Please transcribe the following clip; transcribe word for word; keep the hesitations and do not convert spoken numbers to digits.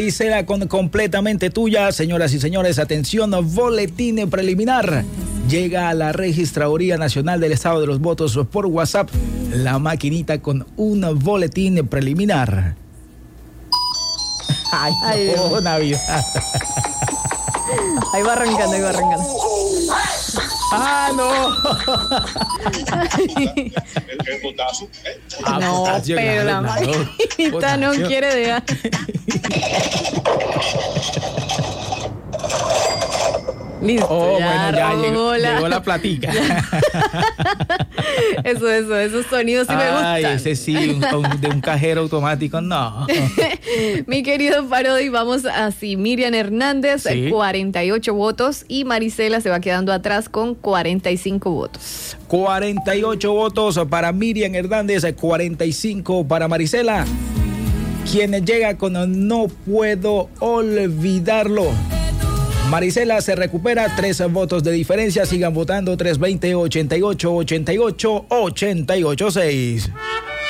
Y será con completamente tuya, señoras y señores. Atención, boletín preliminar. Llega a la Registraduría Nacional del Estado de los Votos por WhatsApp la maquinita con un boletín preliminar. Ay, Ay, no, Dios. Navidad. Ahí va arrancando, ahí va arrancando. Ah, no. Ah, No, potasio, pero la claro, claro. maquinita no Potasio. quiere dejar. Listo. Oh, bueno, ya llegó, robó la- llegó la platica. Eso, eso, esos sonidos sí me Ay, gustan. ese sí, un- un- de un cajero automático, no. Mi querido Parodi, vamos así. Miriam Hernández, Sí. cuarenta y ocho votos. Y Marisela se va quedando atrás con cuarenta y cinco votos. cuarenta y ocho votos para Miriam Hernández, cuarenta y cinco para Marisela. Quien llega con No Puedo Olvidarlo. Marisela se recupera, tres votos de diferencia. Sigan votando, tres veinte, ochenta y ocho, ochenta y ocho, ochenta y ocho, seis.